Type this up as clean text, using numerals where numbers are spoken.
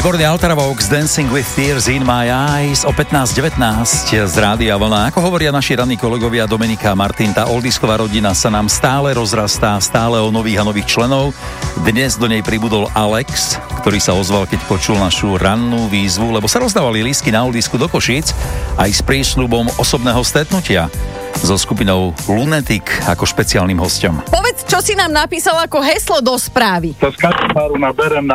Výborný Ultravox, Dancing with Tears in My Eyes o 15:19 z Rádia Vlna. Ako hovoria naši ranní kolegovia Dominika a Martin, tá oldisková rodina sa nám stále rozrastá, stále o nových a nových členov. Dnes do nej pribudol Alex, ktorý sa ozval, keď počul našu rannú výzvu, lebo sa rozdávali lístky na oldisku do Košíc aj s prísľubom osobného stretnutia so skupinou Lunatic ako špeciálnym hosťom. Povedz, čo si nám napísal ako heslo do správy. Sa z Kačmáru naberem na